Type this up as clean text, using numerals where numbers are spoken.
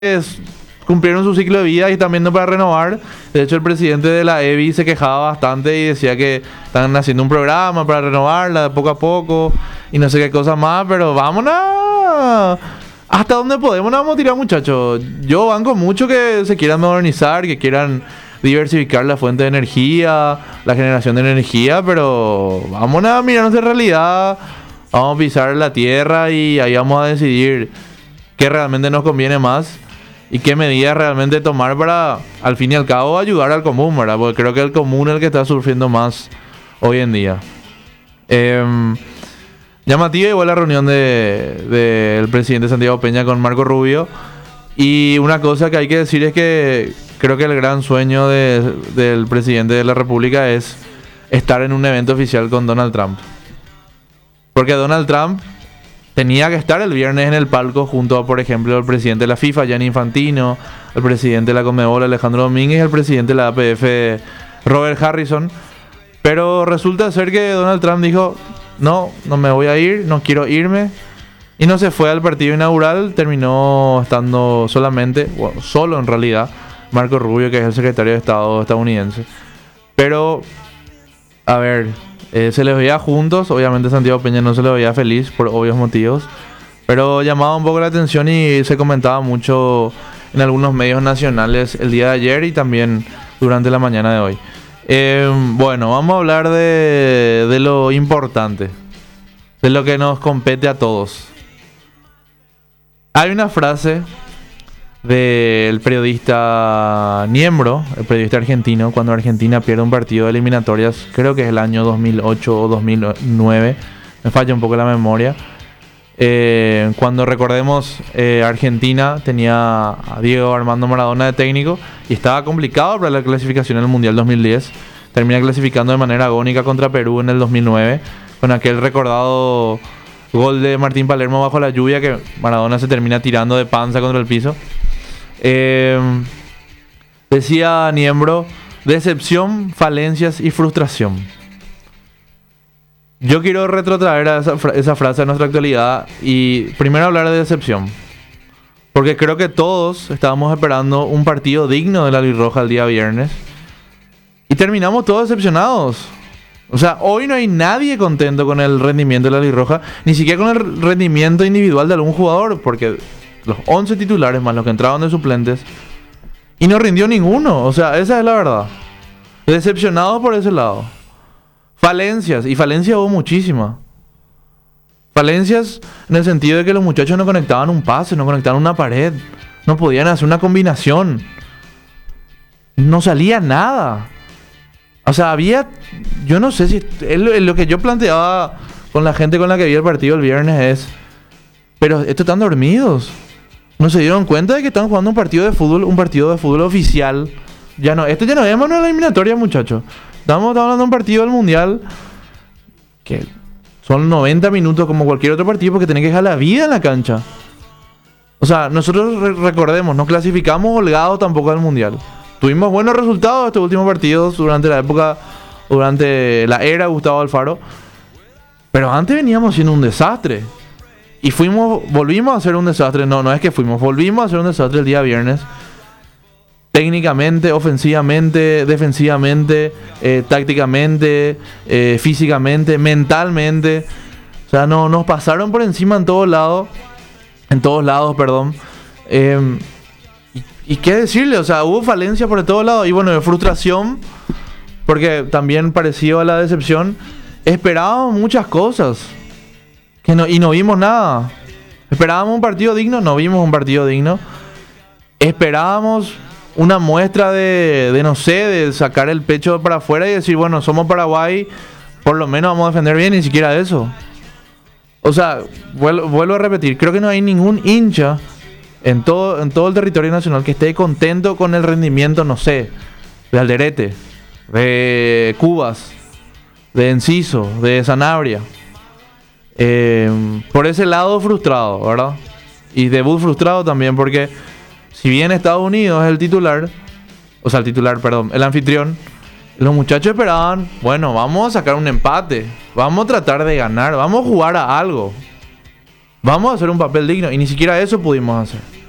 cumplieron su ciclo de vida y están viendo para renovar. De hecho, el presidente de la EBI se quejaba bastante y decía que están haciendo un programa para renovarla de poco a poco y no sé qué cosa más, pero vámonos. Hasta donde podemos nos vamos a tirar, muchachos. Yo banco mucho que se quieran modernizar, que quieran diversificar la fuente de energía, la generación de energía, pero vámonos a mirarnos de realidad. Vamos a pisar la tierra y ahí vamos a decidir qué realmente nos conviene más y qué medidas realmente tomar para, al fin y al cabo, ayudar al común, ¿verdad? Porque creo que el común es el que está sufriendo más hoy en día. Llamativa igual la reunión del presidente Santiago Peña con Marco Rubio. Y una cosa que hay que decir es que creo que el gran sueño del presidente de la República es estar en un evento oficial con Donald Trump. Porque Donald Trump tenía que estar el viernes en el palco junto a, por ejemplo, el presidente de la FIFA, Gianni Infantino, el presidente de la Conmebol, Alejandro Domínguez, y el presidente de la APF, Robert Harrison. Pero resulta ser que Donald Trump dijo, no me voy a ir, no quiero irme. Y no se fue al partido inaugural, terminó estando solo en realidad, Marco Rubio, que es el secretario de Estado estadounidense. Pero, a ver, se les veía juntos, obviamente Santiago Peña no se le veía feliz por obvios motivos, pero llamaba un poco la atención y se comentaba mucho en algunos medios nacionales el día de ayer y también durante la mañana de hoy. Bueno, vamos a hablar de lo importante, de lo que nos compete a todos. Hay una frase del periodista Niembro, el periodista argentino, cuando Argentina pierde un partido de eliminatorias, creo que es el año 2008 o 2009, me falla un poco la memoria. Cuando recordemos, Argentina tenía a Diego Armando Maradona de técnico y estaba complicado para la clasificación en el Mundial 2010. Termina clasificando de manera agónica contra Perú en el 2009, con aquel recordado gol de Martín Palermo bajo la lluvia que Maradona se termina tirando de panza contra el piso. Decía Niembro, decepción, falencias y frustración. Yo quiero retrotraer a esa frase a nuestra actualidad y primero hablar de decepción. Porque creo que todos estábamos esperando un partido digno de la albirroja el día viernes. Y terminamos todos decepcionados. O sea, hoy no hay nadie contento con el rendimiento de la albirroja, ni siquiera con el rendimiento individual de algún jugador, porque los 11 titulares más los que entraban de suplentes, y no rindió ninguno. O sea, esa es la verdad. Decepcionados por ese lado. Falencias, y falencias hubo muchísimas. Falencias en el sentido de que los muchachos no conectaban un pase, no conectaban una pared, no podían hacer una combinación, no salía nada. O sea, yo no sé si lo que yo planteaba con la gente con la que vi el partido el viernes es, pero estos están dormidos, no se dieron cuenta de que están jugando un partido de fútbol oficial. Ya no es la eliminatoria, muchachos. Estamos hablando de un partido del mundial que son 90 minutos como cualquier otro partido, porque tenés que dejar la vida en la cancha. O sea, nosotros recordemos, no clasificamos holgados tampoco al mundial. Tuvimos buenos resultados estos últimos partidos durante la era Gustavo Alfaro. Pero antes veníamos siendo un desastre. Y volvimos a hacer un desastre. No es que volvimos a hacer un desastre el día viernes. Técnicamente, ofensivamente, defensivamente, tácticamente, físicamente, mentalmente. O sea, nos pasaron por encima en todos lados. ¿Y qué decirle? O sea, hubo falencia por todos lados. Y bueno, de frustración, porque también parecido a la decepción, esperábamos muchas cosas y no vimos nada. Esperábamos un partido digno, no vimos un partido digno. Esperábamos una muestra de sacar el pecho para afuera y decir, bueno, somos Paraguay, por lo menos vamos a defender bien, ni siquiera eso. O sea, vuelvo a repetir, creo que no hay ningún hincha en todo el territorio nacional que esté contento con el rendimiento, no sé, de Alderete, de Cubas, de Enciso, de Sanabria. Por ese lado frustrado, ¿verdad? Y debut frustrado también, porque si bien Estados Unidos es el anfitrión, los muchachos esperaban, bueno, vamos a sacar un empate, vamos a tratar de ganar, vamos a jugar a algo, vamos a hacer un papel digno, y ni siquiera eso pudimos hacer.